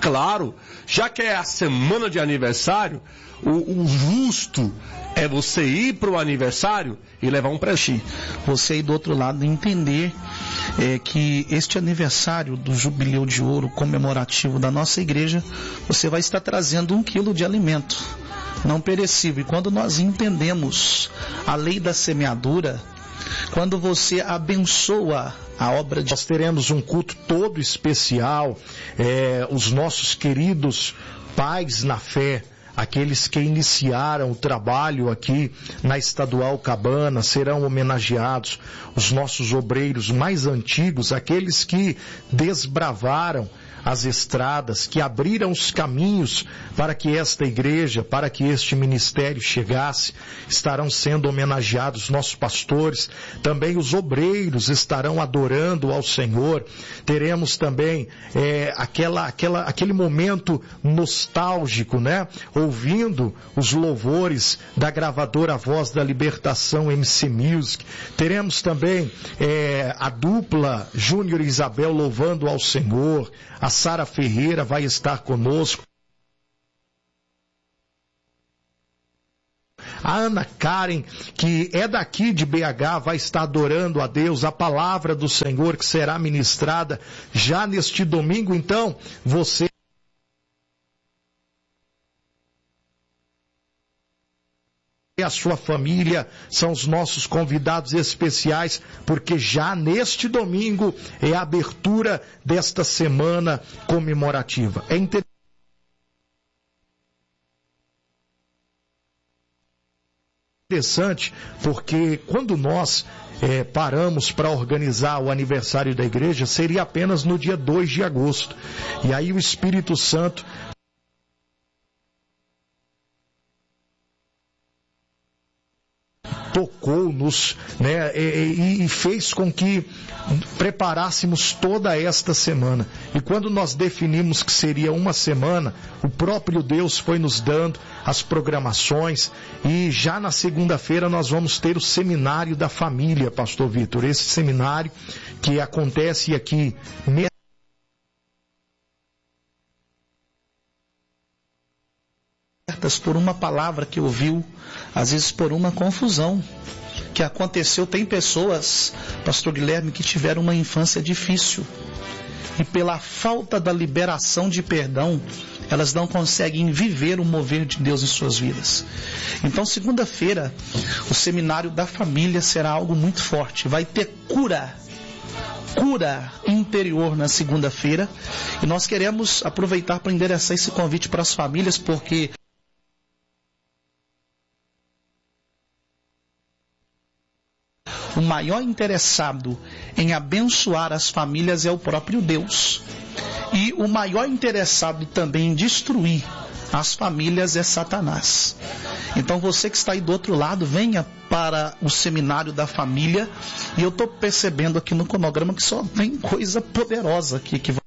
Claro, já que é a semana de aniversário, o justo é você ir para o aniversário e levar um presente. Você aí do outro lado entender que este aniversário do Jubileu de Ouro comemorativo da nossa igreja, você vai estar trazendo 1 quilo de alimento não perecível. E quando nós entendemos a lei da semeadura, quando você abençoa a obra de... Nós teremos um culto todo especial, os nossos queridos pais na fé, aqueles que iniciaram o trabalho aqui na Estadual Cabana, serão homenageados. Os nossos obreiros mais antigos, aqueles que desbravaram as estradas, que abriram os caminhos para que esta igreja, para que este ministério chegasse, estarão sendo homenageados. Nossos pastores, também os obreiros estarão adorando ao Senhor. Teremos também aquele momento nostálgico, né? Ouvindo os louvores da gravadora Voz da Libertação, MC Music. Teremos também a dupla Júnior e Isabel louvando ao Senhor. A Sara Ferreira vai estar conosco. A Ana Karen, que é daqui de BH, vai estar adorando a Deus, a palavra do Senhor que será ministrada já neste domingo. Então, você e a sua família são os nossos convidados especiais, porque já neste domingo é a abertura desta semana comemorativa. É interessante porque quando nós paramos para organizar o aniversário da igreja, seria apenas no dia 2 de agosto. E aí o Espírito Santo tocou-nos, né, e fez com que preparássemos toda esta semana. E quando nós definimos que seria uma semana, o próprio Deus foi nos dando as programações, e já na segunda-feira nós vamos ter o Seminário da Família, Pastor Vitor. Esse seminário que acontece aqui por uma palavra que ouviu, às vezes por uma confusão que aconteceu. Tem pessoas, Pastor Guilherme, que tiveram uma infância difícil e pela falta da liberação de perdão, elas não conseguem viver o mover de Deus em suas vidas. Então, segunda-feira, o Seminário da Família será algo muito forte. Vai ter cura interior na segunda-feira, e nós queremos aproveitar para endereçar esse convite para as famílias, porque o maior interessado em abençoar as famílias é o próprio Deus. E o maior interessado também em destruir as famílias é Satanás. Então você que está aí do outro lado, venha para o Seminário da Família. E eu estou percebendo aqui no cronograma que só vem coisa poderosa aqui que vai